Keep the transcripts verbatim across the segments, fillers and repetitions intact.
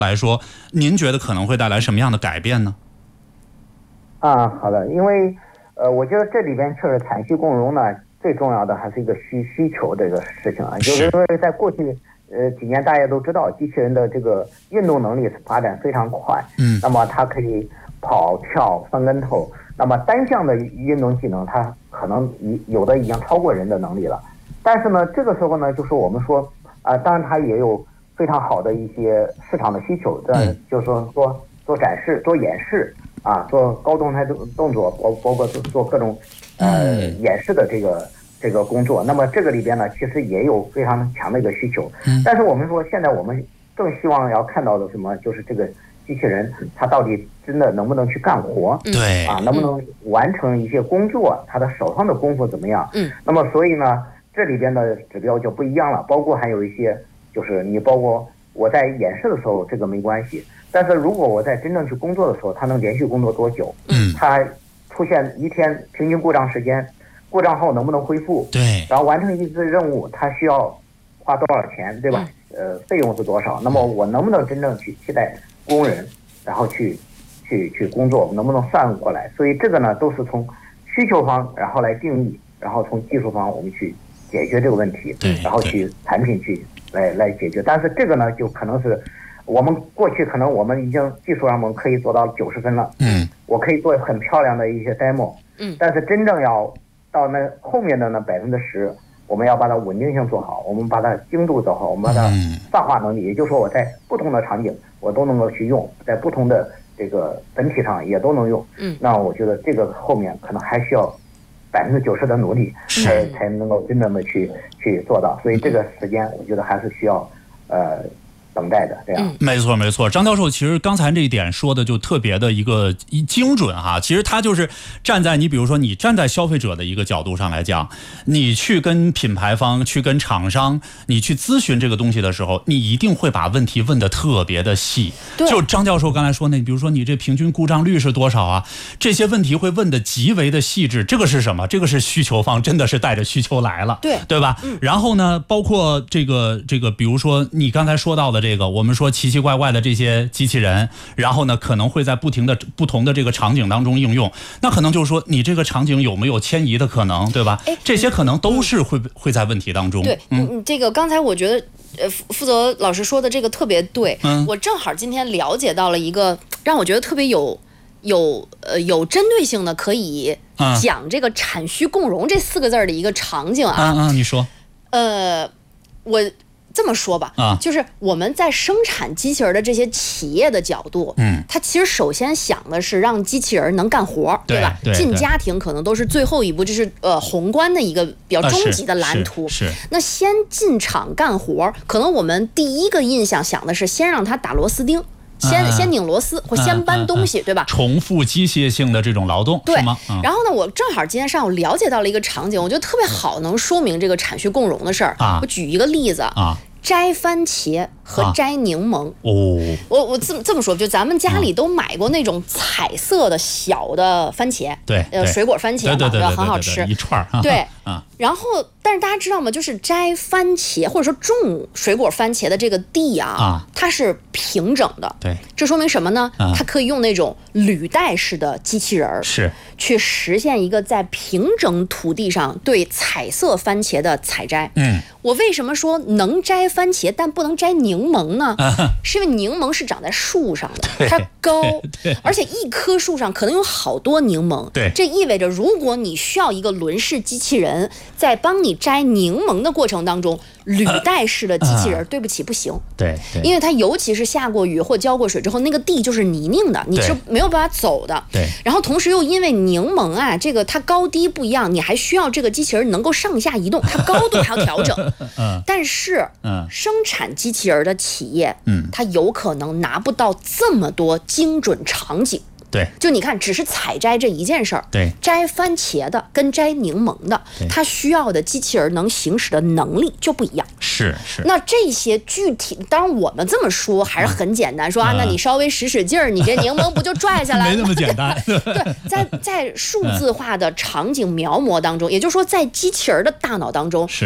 来说，您觉得可能会带来什么样的改变呢？ 啊，好的，因为呃，我觉得这里边确实产虚共融呢，最重要的还是一个需需求这个事情啊，就是说在过去呃几年大家都知道，机器人的这个运动能力发展非常快，嗯，那么它可以跑、跳、翻跟头，那么单项的运动技能，它可能有的已经超过人的能力了。但是呢，这个时候呢，就是我们说啊、呃，当然它也有非常好的一些市场的需求，这、嗯、就是说做做展示、做演示。啊，做高动态动作，包包括做各种呃演示的这个这个工作。那么这个里边呢，其实也有非常强的一个需求。但是我们说，现在我们更希望要看到的什么，就是这个机器人它到底真的能不能去干活？ 对啊，能不能完成一些工作？它的手上的功夫怎么样？嗯。那么所以呢，这里边的指标就不一样了，包括还有一些，就是你包括我在演示的时候，这个没关系。但是如果我在真正去工作的时候，它能连续工作多久？嗯，它出现一天平均故障时间，故障后能不能恢复？ 对， 然后完成一次任务，它需要花多少钱，对吧？呃，费用是多少？那么我能不能真正去替代工人，然后去去去工作，能不能算过来？所以这个呢，都是从需求方然后来定义，然后从技术方我们去解决这个问题， 对， 然后去产品去来来解决。但是这个呢，就可能是。我们过去可能我们已经技术上我们可以做到九十分了，嗯，我可以做很漂亮的一些 demo， 嗯，但是真正要到那后面的那百分之十，我们要把它稳定性做好，我们把它精度做好，我们把它泛化能力，也就是说我在不同的场景我都能够去用，在不同的这个本体上也都能用，嗯，那我觉得这个后面可能还需要百分之九十的努力才才能够真正的去去做到，所以这个时间我觉得还是需要呃。等待的这样、嗯， 没错没错。张教授其实刚才这一点说的就特别的一个精准哈。其实他就是站在你比如说你站在消费者的一个角度上来讲，你去跟品牌方去跟厂商你去咨询这个东西的时候，你一定会把问题问得特别的细。就张教授刚才说那，比如说你这平均故障率是多少啊？这些问题会问得极为的细致。这个是什么？这个是需求方真的是带着需求来了， 对对吧？嗯、然后呢，包括这个这个，比如说你刚才说到的。这个我们说奇奇怪怪的这些机器人，然后呢可能会在不停的不同的这个场景当中应用，那可能就是说你这个场景有没有迁移的可能，对吧？这些可能都是会、嗯、会在问题当中。 对，嗯，这个刚才我觉得呃负责老师说的这个特别对，嗯，我正好今天了解到了一个让我觉得特别有有呃有针对性的可以讲这个产虚共融这四个字的一个场景啊。 嗯嗯，你说。 呃，我。这么说吧，啊，就是我们在生产机器人的这些企业的角度，嗯，它其实首先想的是让机器人能干活，对吧？ 对， 进家庭可能都是最后一步，这是呃宏观的一个比较终极的蓝图。 啊、是, 是, 是。 那先进厂干活，可能我们第一个印象想的是先让它打螺丝钉。先先拧螺丝或先搬东西， 嗯嗯嗯、 对吧？ 重复机械性的这种劳动， 对是吗？嗯、 然后呢，我正好今天上午了解到了一个场景，我觉得特别好，能说明这个产虚共融的事儿。啊，我举一个例子啊。摘番茄和摘柠檬、啊、哦，我我这么这么说，就咱们家里都买过那种彩色的小的番茄， 对， 呃，水果番茄嘛， 对对对， 很好吃， 一串儿， 对啊。 然后，但是大家知道吗？就是摘番茄或者说种水果番茄的这个地啊，啊它是平整的， 对， 这说明什么呢？啊、它可以用那种履带式的机器人儿是去实现一个在平整土地上对彩色番茄的采摘。嗯，我为什么说能摘番茄但不能摘柠檬呢？啊、是因为柠檬是长在树上的，它高，而且一棵树上可能有好多柠檬。 对， 这意味着如果你需要一个轮式机器人在帮你摘柠檬的过程当中，履带式的机器人，呃、对不起，不行。 对， 因为它尤其是下过雨或浇过水之后，那个地就是泥泞的，你是没有办法走的。 对。 然后同时又因为柠檬啊，这个它高低不一样，你还需要这个机器人能够上下移动，它高度还要调整。嗯。但是，嗯，生产机器人的企业，嗯，它有可能拿不到这么多精准场景。 对， 就你看，只是采摘这一件事儿， 对， 摘番茄的跟摘柠檬的，它需要的机器人能行使的能力就不一样。 是是。 那这些具体，当然我们这么说还是很简单，嗯、说啊，那你稍微使使劲儿，你这柠檬不就拽下来了？ 没那么简单。 对，在在数字化的场景描摹当中，也就是说，在机器人的大脑当中， 是。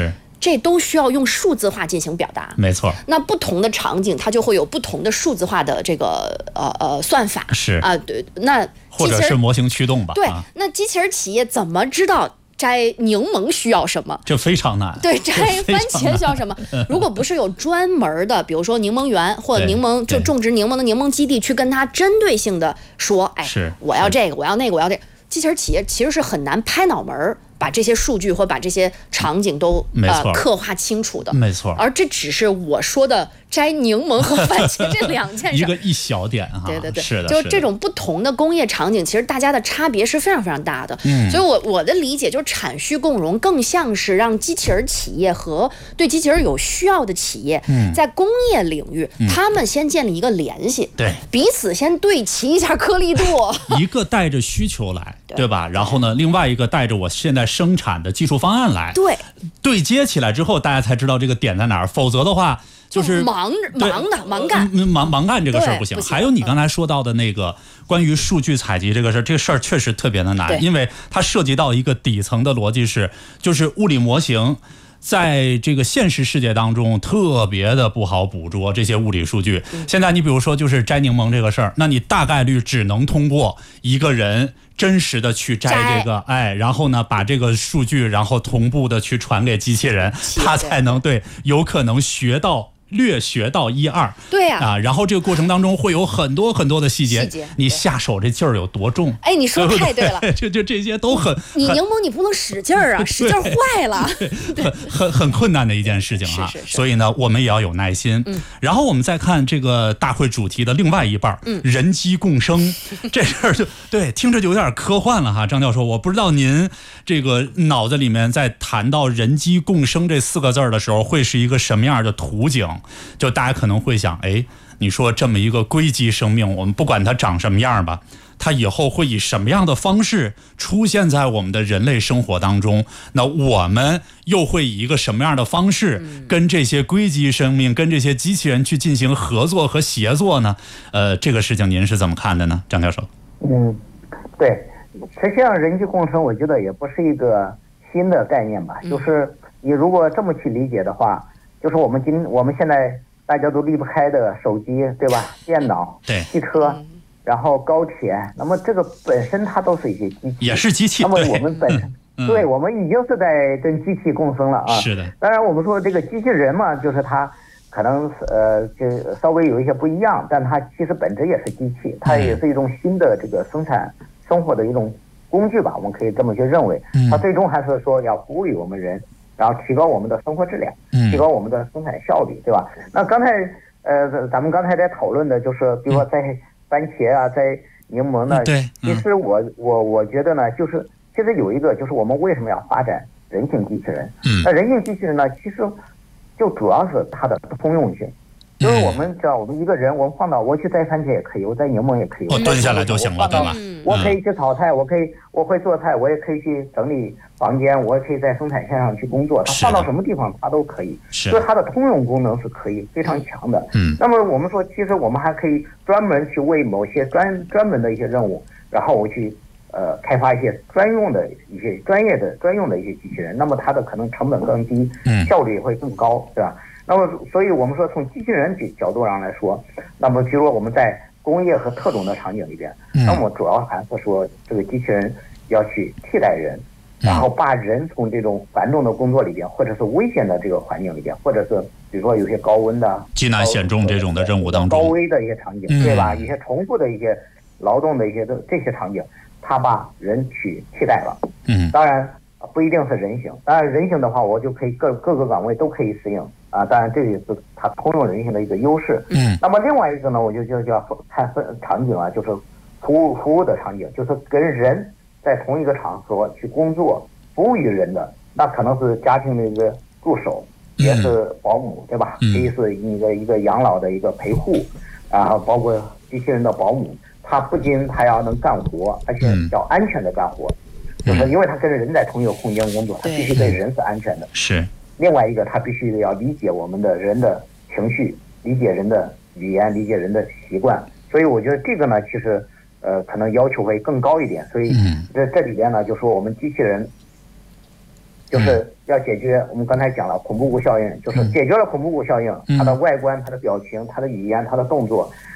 这都需要用数字化进行表达。 没错。 那不同的场景，它就会有不同的数字化的这个呃呃算法。 是啊，对，那或者是模型驱动吧。 对， 啊、 那机器人企业怎么知道摘柠檬需要什么？ 这非常难。 对，摘番茄需要什么？如果不是有专门的，比如说柠檬园或者柠檬就种植柠檬的柠檬基地，去跟它针对性的说，哎，我要这个，我要那个，我要这个。机器人企业其实是很难拍脑门把这些数据或把这些场景都呃刻画清楚的。 没错。 而这只是我说的摘柠檬和番茄这两件事， 一个一小点哈。 对对对， 是的。 就这种不同的工业场景，其实大家的差别是非常非常大的。嗯。所以我我的理解就是，产需共融更像是让机器人企业和对机器人有需要的企业，嗯、在工业领域，嗯、他们先建立一个联系， 对， 彼此先对齐一下颗粒度。 一个带着需求来，对, 对吧？然后呢，另外一个带着我现在生产的技术方案来， 对， 对接起来之后，大家才知道这个点在哪儿。否则的话，就是忙忙的忙干， 忙忙干这个事儿不行。还有你刚才说到的那个关于数据采集这个事儿，这个事儿确实特别的难，因为它涉及到一个底层的逻辑是，就是物理模型。在这个现实世界当中特别的不好捕捉这些物理数据。现在你比如说就是摘柠檬这个事儿，那你大概率只能通过一个人真实的去摘这个，哎，然后呢把这个数据然后同步的去传给机器人，它才能对有可能学到。略学到一二， 对呀、 啊，啊，然后这个过程当中会有很多很多的细节， 细节你下手这劲儿有多重？ 哎，你说太对了， 就就这些都很， 你柠檬你不能使劲儿啊，使劲儿坏了， 很很很困难的一件事情啊。 是是是， 所以呢，我们也要有耐心。嗯，然后我们再看这个大会主题的另外一半，嗯，人机共生，这事儿就对，听着就有点科幻了哈。张教授，我不知道您这个脑子里面在谈到人机共生这四个字的时候，会是一个什么样的图景？就大家可能会想，哎，你说这么一个硅基生命，我们不管它长什么样吧，它以后会以什么样的方式出现在我们的人类生活当中？那我们又会以一个什么样的方式跟这些硅基生命、跟这些机器人去进行合作和协作呢？呃，这个事情您是怎么看的呢，张教授？ 嗯，对，实际上人机共生，我觉得也不是一个新的概念吧，就是你如果这么去理解的话。就是我们今我们现在大家都离不开的手机，对吧？电脑、 对汽车，然后高铁，那么这个本身它都是一些机器， 也是机器。 那么我们本身，嗯、对我们已经是在跟机器共生了啊。 是的。 当然，我们说这个机器人嘛，就是它可能呃就稍微有一些不一样，但它其实本质也是机器，它也是一种新的这个生产生活的一种工具吧，我们可以这么去认为。它最终还是说要服务于我们人。然后提高我们的生活质量，提高我们的生产效率，对吧？那刚才呃，咱们刚才在讨论的就是，比如说在番茄啊，在柠檬呢， 对， 其实我我我觉得呢，就是其实有一个就是我们为什么要发展人形机器人？嗯，那人形机器人呢，其实就主要是它的通用性。就是我们知道，我们一个人，我们放到我去摘番茄也可以，我摘柠檬也可以， 我蹲下来就行了，对吧？ 我可以去炒菜，我可以我会做菜，我也可以去整理房间，我也可以在生产线上去工作。它放到什么地方它都可以，所以它的通用功能是可以非常强的。嗯，那么我们说，其实我们还可以专门去为某些专专门的一些任务，然后我去呃开发一些专用的一些专业的专用的一些机器人，那么它的可能成本更低，嗯，效率也会更高，对吧？那么，所以我们说从机器人角度上来说，那么比如说我们在工业和特种的场景里边，那么主要还是说这个机器人要去替代人，然后把人从这种繁重的工作里边，或者是危险的这个环境里边，或者是比如说有些高温的、 极难险重这种的任务当中， 高危的一些场景，对吧？一些重复的一些劳动的一些这些场景，它把人去替代了。嗯，当然不一定是人形，当然人形的话，我就可以各各个岗位都可以适应。啊，当然这也是它通用人性的一个优势。嗯，那么另外一个呢，我就就叫看分场景啊，就是服务服务的场景，就是跟人在同一个场所去工作，服务于人的，那可能是家庭的一个助手，也是保姆，对吧？可以是一个一个养老的一个陪护，啊，包括机器人的保姆，他不仅他要能干活，而且要安全的干活，就是因为他跟人在同一个空间工作，他必须对人是安全的。 是。 另外一个，他必须要理解我们的人的情绪，理解人的语言，理解人的习惯。所以我觉得这个呢，其实呃可能要求会更高一点。所以这这里边呢，就说我们机器人就是要解决我们刚才讲了恐怖谷效应，就是解决了恐怖谷效应，它的外观、它的表情、它的语言、它的动作，